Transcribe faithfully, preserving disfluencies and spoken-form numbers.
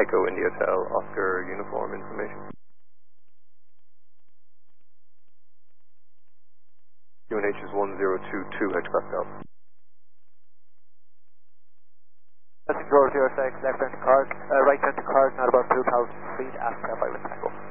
Echo India Hotel, Oscar Uniform information. U N H is one zero two two, Hitchcock Delta. That's Control zero six, left hand to card, uh, right hand to card, not above two thousand feet, ask five with Tango.